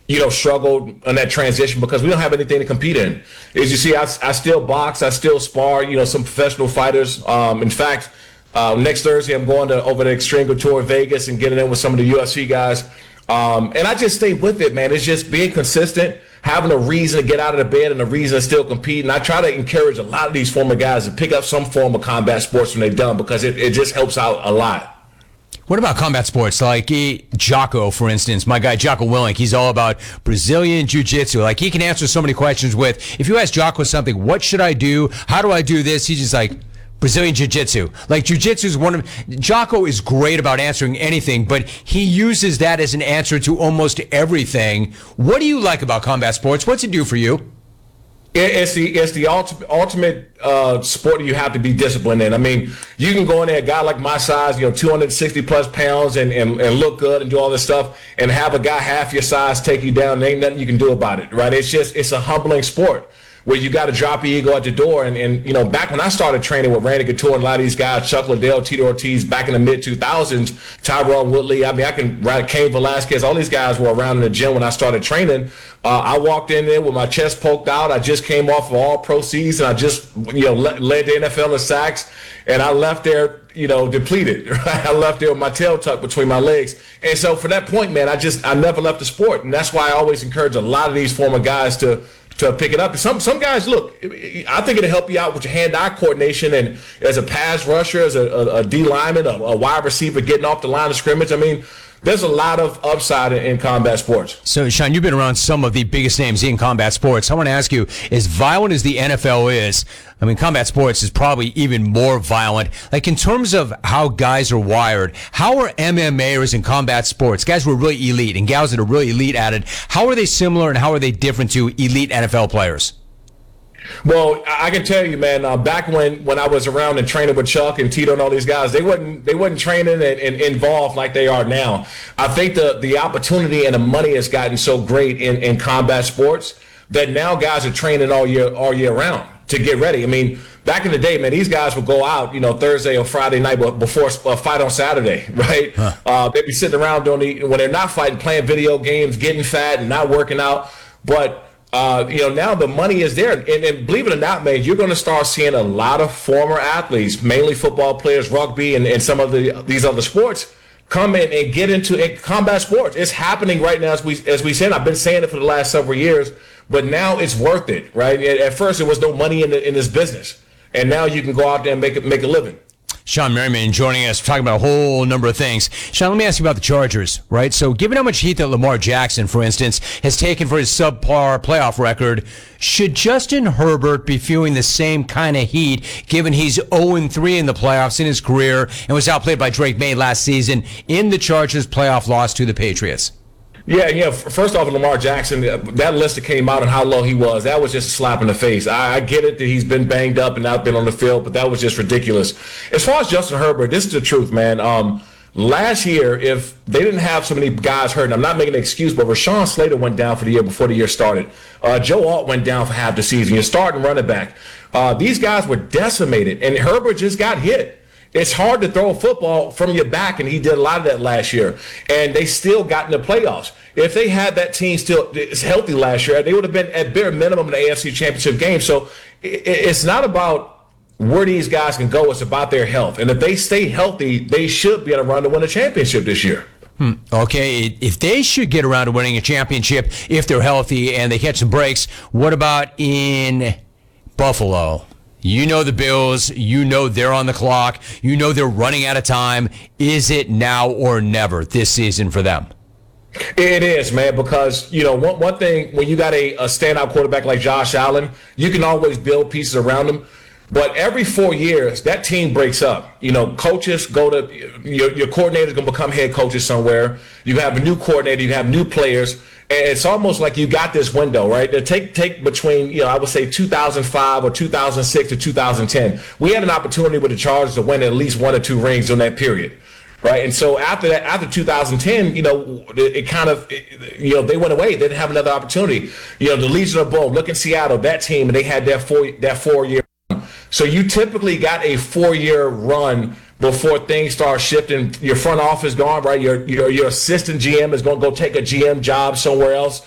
struggled on that transition because we don't have anything to compete in. As you see, I still box, I still spar, some professional fighters. In fact, next Thursday, I'm going over to Extreme Couture Vegas and getting in with some of the UFC guys. And I just stay with it, man. It's just being consistent, having a reason to get out of the bed and a reason to still compete. And I try to encourage a lot of these former guys to pick up some form of combat sports when they're done because it just helps out a lot. What about combat sports? Like Jocko, for instance, my guy Jocko Willink, he's all about Brazilian Jiu-Jitsu. Like he can answer so many questions with, if you ask Jocko something, what should I do? How do I do this? He's just like, Brazilian Jiu-Jitsu. Like Jiu-Jitsu is Jocko is great about answering anything, but he uses that as an answer to almost everything. What do you like about combat sports? What's it do for you? It's the ultimate sport you have to be disciplined in. I mean, you can go in there, a guy like my size, 260 plus pounds and look good and do all this stuff and have a guy half your size take you down. There ain't nothing you can do about it, right? It's a humbling sport where you got to drop your ego at the door. And back when I started training with Randy Couture and a lot of these guys, Chuck Liddell, Tito Ortiz, back in the mid-2000s, Tyrone Woodley, I can write Cain Velasquez, all these guys were around in the gym when I started training. I walked in there with my chest poked out. I just came off of all-pro season. I just, led the NFL in sacks, and I left there, depleted. Right? I left there with my tail tucked between my legs. And so for that point, man, I never left the sport. And that's why I always encourage a lot of these former guys to pick it up. Some guys, look, I think it'll help you out with your hand-eye coordination and as a pass rusher, as a D lineman, a wide receiver getting off the line of scrimmage. I mean, there's a lot of upside in combat sports. So, Sean, you've been around some of the biggest names in combat sports. I want to ask you, as violent as the NFL is, I mean, combat sports is probably even more violent. Like, in terms of how guys are wired, how are MMAers in combat sports, guys who are really elite and gals that are really elite at it, how are they similar and how are they different to elite NFL players? Well, I can tell you, man, back when I was around and training with Chuck and Tito and all these guys, they wasn't training and involved like they are now. I think the opportunity and the money has gotten so great in combat sports that now guys are training all year round to get ready. I mean, back in the day, man, these guys would go out, Thursday or Friday night before a fight on Saturday, right? Huh. They'd be sitting around when they're not fighting, playing video games, getting fat and not working out. But now the money is there. And believe it or not, man, you're going to start seeing a lot of former athletes, mainly football players, rugby, and some of these other sports come in and get into combat sports. It's happening right now, as we said. I've been saying it for the last several years, but now it's worth it, right? At first, there was no money in this business, and now you can go out there and make a living. Sean Merriman joining us, talking about a whole number of things. Sean, let me ask you about the Chargers, right? So given how much heat that Lamar Jackson, for instance, has taken for his subpar playoff record, should Justin Herbert be feeling the same kind of heat given he's 0-3 in the playoffs in his career and was outplayed by Drake May last season in the Chargers' playoff loss to the Patriots? Yeah, first off, Lamar Jackson, that list that came out and how low he was, that was just a slap in the face. I get it that he's been banged up and not been on the field, but that was just ridiculous. As far as Justin Herbert, this is the truth, man. Last year, if they didn't have so many guys hurt, and I'm not making an excuse, but Rashawn Slater went down for the year before the year started. Joe Alt went down for half the season. You're starting running back. These guys were decimated, and Herbert just got hit. It's hard to throw a football from your back, and he did a lot of that last year. And they still got in the playoffs. If they had that team still healthy last year, they would have been at bare minimum in the AFC Championship game. So it's not about where these guys can go. It's about their health. And if they stay healthy, they should be able to run to win a championship this year. Okay, if they should get around to winning a championship, if they're healthy and they catch some breaks, what about in Buffalo? You know the Bills. You know they're on the clock. You know they're running out of time. Is it now or never this season for them? It is, man, because, one thing, when you got a standout quarterback like Josh Allen, you can always build pieces around him. But every 4 years, that team breaks up. Coaches go to your coordinator's going to become head coaches somewhere. You have a new coordinator. You have new players. And it's almost like you got this window, right? Take between, I would say 2005 or 2006 to 2010. We had an opportunity with the Chargers to win at least 1 or 2 rings in that period, right? And so after that, after 2010, it kind of, they went away. They didn't have another opportunity. The Legion of Boom, look in Seattle, that team, and they had that 4-year run. So you typically got a 4-year run before things start shifting. Your front office gone, right? Your assistant GM is going to go take a GM job somewhere else.